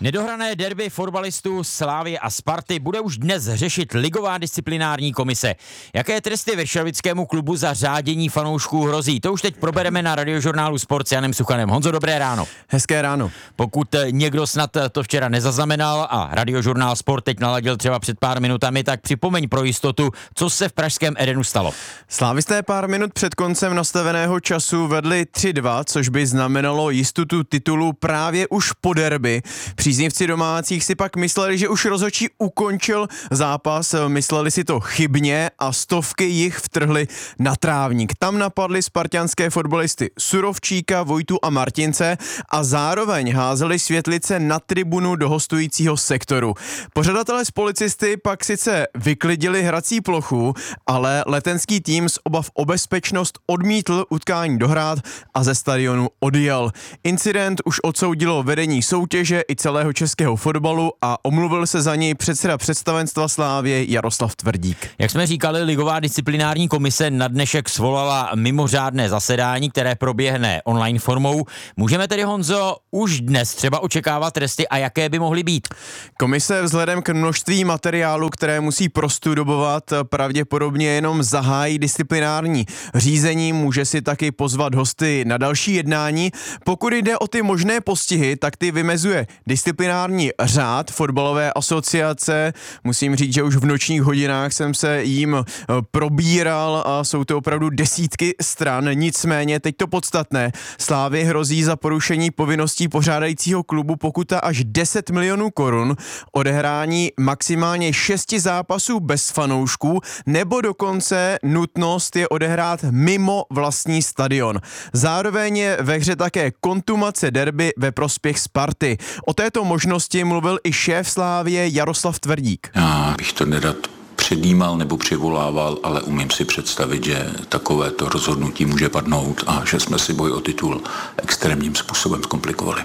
Nedohrané derby fotbalistů Slávie a Sparty bude už dnes řešit ligová disciplinární komise. Jaké tresty Vršovickému klubu za řádění fanoušků hrozí? To už teď probereme na Radiožurnálu Sport s Janem Suchanem. Honzo, dobré ráno. Hezké ráno. Pokud někdo snad to včera nezaznamenal a Radiožurnál Sport teď naladil třeba před pár minutami, tak připomeň pro jistotu, co se v pražském Edenu stalo. Slávisté pár minut před koncem nastaveného času vedli 3-2, což by znamenalo jistotu titulu právě už po derby. Příznivci domácích si pak mysleli, že už rozhodčí ukončil zápas, mysleli si to chybně a stovky jich vtrhly na trávník. Tam napadli spartanské fotbalisty Surovčíka, Vojtu a Martince a zároveň házeli světlice na tribunu do hostujícího sektoru. Pořadatelé s policisty pak sice vyklidili hrací plochu, ale letenský tým z obav o bezpečnost odmítl utkání dohrát a ze stadionu odjel. Incident už odsoudilo vedení soutěže i celého českého fotbalu a omluvil se za něj předseda představenstva Slávie Jaroslav Tvrdík. Jak jsme říkali, ligová disciplinární komise na dnešek svolala mimořádné zasedání, které proběhne online formou. Můžeme tedy, Honzo, už dnes třeba očekávat tresty a jaké by mohly být? Komise vzhledem k množství materiálu, které musí prostudovat, pravděpodobně jenom zahájí disciplinární řízení, může si taky pozvat hosty na další jednání. Pokud jde o ty možné postihy, tak ty vymezuje disciplinární řád fotbalové asociace. Musím říct, že už v nočních hodinách jsem se jím probíral a jsou to opravdu desítky stran. Nicméně teď to podstatné. Slávě hrozí za porušení povinností pořádajícího klubu pokuta až 10 milionů korun, odehrání maximálně 6 zápasů bez fanoušků nebo dokonce nutnost je odehrát mimo vlastní stadion. Zároveň je ve hře také kontumace derby ve prospěch Sparty. O této možnosti mluvil i šéf Slávie Jaroslav Tvrdík. Já bych to nerad předjímal nebo přivolával, ale umím si představit, že takovéto rozhodnutí může padnout a že jsme si boj o titul extrémním způsobem zkomplikovali.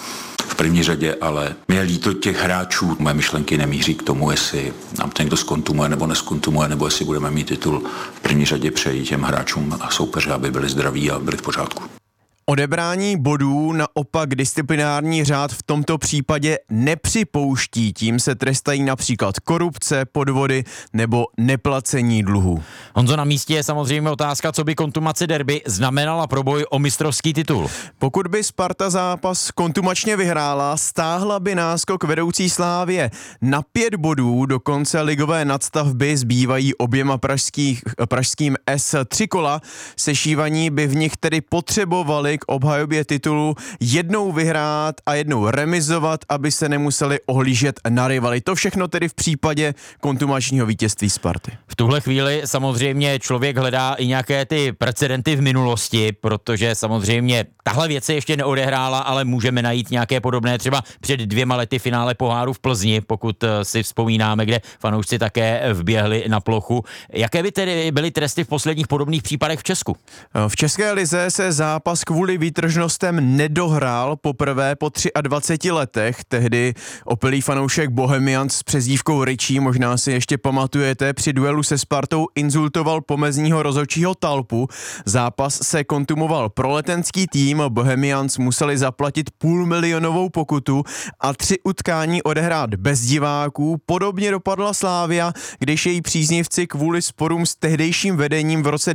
V první řadě ale mě je líto těch hráčů. Moje myšlenky nemíří k tomu, jestli nám ten kdo skontumuje nebo neskontumuje, nebo jestli budeme mít titul. V první řadě přeji těm hráčům a soupeře, aby byli zdraví a byli v pořádku. Odebrání bodů naopak disciplinární řád v tomto případě nepřipouští, tím se trestají například korupce, podvody nebo neplacení dluhů. Honzo, na místě je samozřejmě otázka, co by kontumace derby znamenala pro boj o mistrovský titul. Pokud by Sparta zápas kontumačně vyhrála, stáhla by náskok vedoucí Slávie na 5 bodů, do konce ligové nadstavby zbývají oběma pražským S3 kola, sešívaní by v nich tedy potřebovali k obhajobě titulu jednou vyhrát a jednou remizovat, aby se nemuseli ohlížet na rivaly. To všechno tedy v případě kontumačního vítězství Sparty. V tuhle chvíli samozřejmě člověk hledá i nějaké ty precedenty v minulosti, protože samozřejmě tahle věc se ještě neodehrála, ale můžeme najít nějaké podobné třeba před 2 lety finále poháru v Plzni, pokud si vzpomínáme, kde fanoušci také vběhli na plochu. Jaké by tedy byly tresty v posledních podobných případech v Česku? V České lize se zápas kvůli výtržnostem nedohrál poprvé po 23 letech. Tehdy opilý fanoušek Bohemians s přezdívkou Richie, možná si ještě pamatujete, při duelu se Spartou insultoval pomezního rozhodčího Talpu. Zápas se kontumoval pro letenský tým, Bohemians museli zaplatit 500 000 pokutu a 3 utkání odehrát bez diváků. Podobně dopadla Slavia, když její příznivci kvůli sporům s tehdejším vedením v roce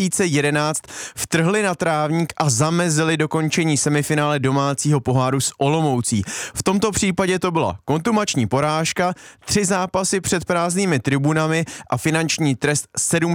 2011 vtrhli na trávník a zamezili dokončení semifinále domácího poháru s Olomoucí. V tomto případě to byla kontumační porážka, 3 zápasy před prázdnými tribunami a finanční trest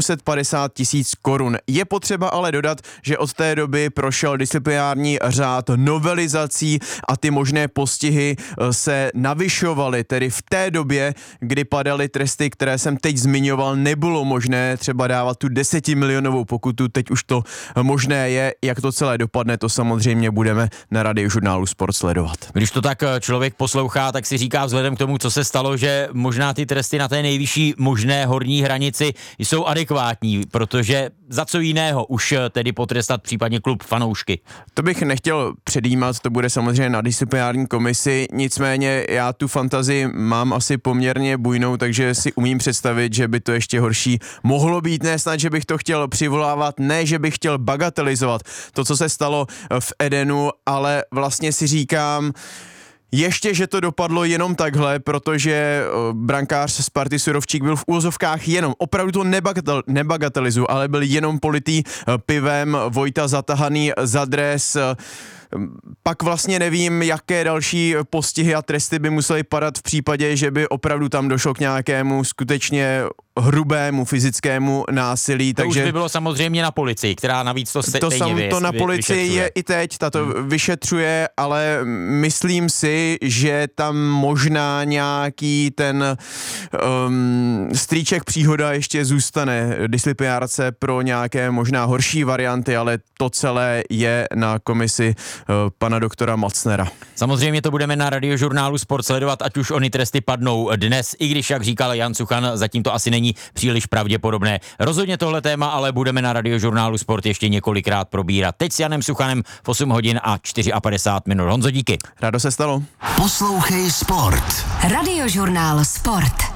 750 000 korun. Je potřeba ale dodat, že od té doby prošel disciplinární řád novelizací a ty možné postihy se navyšovaly. Tedy v té době, kdy padaly tresty, které jsem teď zmiňoval, nebylo možné třeba dávat tu 10 milionovou pokutu, teď už to možné je. Jak to celé dopadne, to samozřejmě budeme na Radiožurnálu Sport sledovat. Když to tak člověk poslouchá, tak si říká vzhledem k tomu, co se stalo, že možná ty tresty na té nejvyšší možné horní hranici jsou adekvátní, protože za co jiného už tedy potrestat případně klub fanoušky? To bych nechtěl předjímat, to bude samozřejmě na disciplinární komisi, nicméně já tu fantazii mám asi poměrně bujnou, takže si umím představit, že by to ještě horší mohlo být. Ne snad, že bych to chtěl přivolávat, ne, že bych chtěl bagatelizovat to, co se stalo v Edenu, ale vlastně si říkám, Ještě, že to dopadlo jenom takhle, protože brankář Sparty Surovčík byl v úvozovkách jenom, opravdu to nebagatelizu, ale byl jenom politý pivem, Vojta zatahaný za dres. Pak vlastně nevím, jaké další postihy a tresty by musely padat v případě, že by opravdu tam došlo k nějakému skutečně hrubému fyzickému násilí. To už by bylo samozřejmě na policii, která navíc to stejně to na policii je i teď, tato vyšetřuje, ale myslím si, že tam možná nějaký ten strýček příhoda ještě zůstane disciplinárce pro nějaké možná horší varianty, ale to celé je na komisi pana doktora Macnera. Samozřejmě to budeme na Radiožurnálu Sport sledovat, ať už ony tresty padnou dnes, i když, jak říkal Jan Suchan, zatím to asi není příliš pravděpodobné. Rozhodně tohle téma ale budeme na Radiožurnálu Sport ještě několikrát probírat. Teď s Janem Suchanem v 8 hodin a 54 minut. Honzo, díky. Rádo se stalo. Poslouchej Sport. Radiožurnál Sport.